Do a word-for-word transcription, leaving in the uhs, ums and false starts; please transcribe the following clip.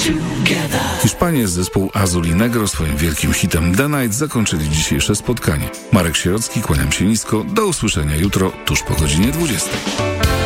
Hiszpanie z zespołu Azul y Negro swoim wielkim hitem The Night zakończyli dzisiejsze spotkanie. Marek Sierocki, kłaniam się nisko. Do usłyszenia jutro tuż po godzinie dwudziestej.